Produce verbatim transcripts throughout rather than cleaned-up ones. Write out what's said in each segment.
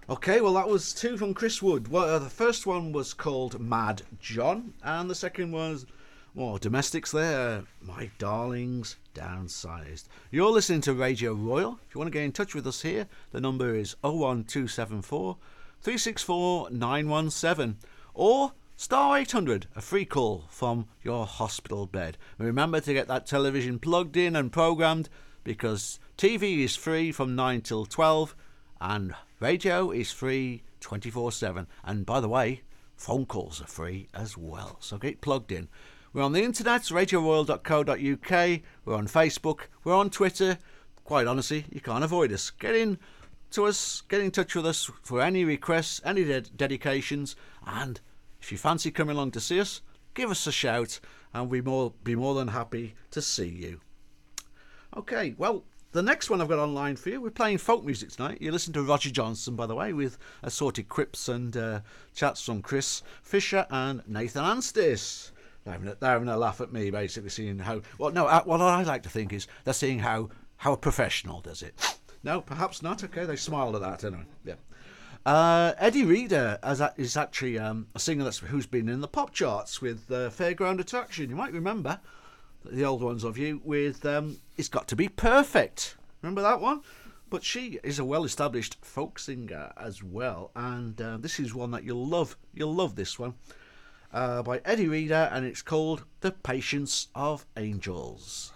Okay, well, that was two from Chris Wood. Well, uh, the first one was called Mad John, and the second was, well, domestics there, My Darlings Downsized. You're listening to Radio Royal. If you want to get in touch with us here, the number is oh one two seven four, three six four, nine one seven, or star eight hundred, a free call from your hospital bed. And remember to get that television plugged in and programmed, because T V is free from nine till twelve, and radio is free twenty-four seven. And by the way, phone calls are free as well, so get plugged in. We're on the internet, radio royal dot co dot uk. We're on Facebook. We're on Twitter. Quite honestly, you can't avoid us. Get in to us, get in touch with us for any requests, any ded- dedications, and if you fancy coming along to see us, give us a shout, and we'll be more, be more than happy to see you. Okay, well, the next one I've got online for you, we're playing folk music tonight. You listen to Roger Johnson, by the way, with assorted quips and uh, chats from Chris Fisher and Nathan Anstis. They're having, a, they're having a laugh at me, basically, seeing how... Well, no, uh, what I like to think is they're seeing how, how a professional does it. No, perhaps not. Okay, they smiled at that, anyway. Yeah. Uh, Eddie Reader is, is actually um, a singer that's who's been in the pop charts with uh, Fairground Attraction. You might remember, the old ones of you, with um, It's Got to Be Perfect. Remember that one? But she is a well-established folk singer as well, and uh, this is one that you'll love. You'll love this one, uh, by Eddie Reader, and it's called The Patience of Angels.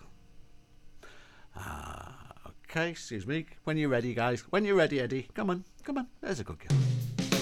Uh, okay, excuse me. When you're ready, guys. When you're ready, Eddie. Come on, come on. There's a good girl.